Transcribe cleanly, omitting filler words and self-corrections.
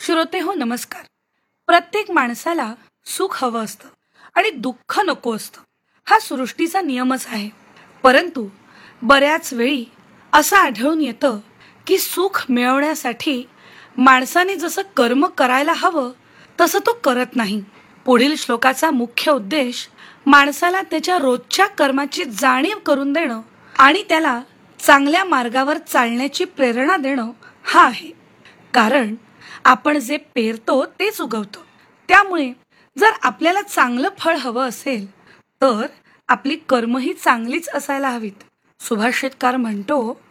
श्रोते हो नमस्कार. प्रत्येक माणसाला सुख हवं असतं आणि दुःख नको असतं. हा सृष्टीचा नियमच आहे. परंतु बऱ्याच वेळी असं आढळून येतं की सुख मिळवण्यासाठी माणसाने जसं कर्म करायला हवं तसं तो करत नाही. पुढील श्लोकाचा मुख्य उद्देश माणसाला त्याच्या रोजच्या कर्माची जाणीव करून देणं आणि त्याला चांगल्या मार्गावर चालण्याची प्रेरणा देणं हा आहे. कारण आपण जे पेरतो तेच उगवतो. त्यामुळे जर आपल्याला चांगलं फळ हवं असेल तर आपली कर्मही चांगलीच असायला हवीत. सुभाषितकार म्हणतो,